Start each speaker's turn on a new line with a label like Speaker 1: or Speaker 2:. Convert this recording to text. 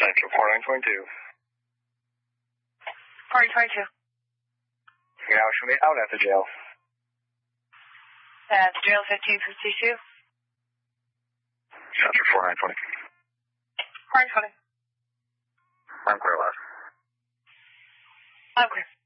Speaker 1: Central 4922.
Speaker 2: 4922.
Speaker 1: Yeah, show me out at the jail.
Speaker 2: At the jail 1552.
Speaker 1: Central 4920.
Speaker 2: 4920.
Speaker 1: I'm clear, last.
Speaker 2: I'm clear.